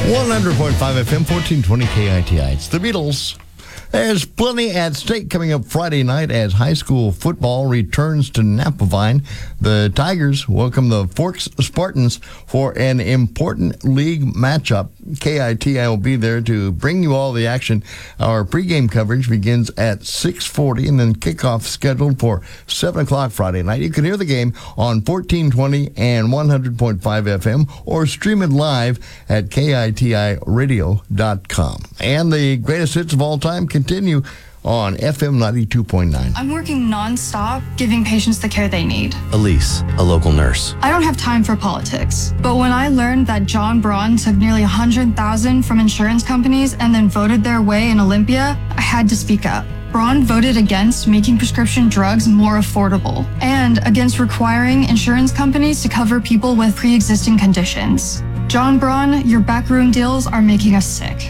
100.5 FM, 1420 KITI. It's the Beatles. There's plenty at stake coming up Friday night as high school football returns to Napavine. The Tigers welcome the Forks Spartans for an important league matchup. KITI will be there to bring you all the action. Our pregame coverage begins at 6:40 and then kickoff scheduled for 7 o'clock Friday night. You can hear the game on 1420 and 100.5 FM or stream it live at KITIRadio.com. And the greatest hits of all time continue on FM 92.9. I'm working nonstop, giving patients the care they need. Elise, a local nurse. I don't have time for politics, but when I learned that John Braun took nearly $100,000 from insurance companies and then voted their way in Olympia, I had to speak up. Braun voted against making prescription drugs more affordable and against requiring insurance companies to cover people with pre-existing conditions. John Braun, your backroom deals are making us sick.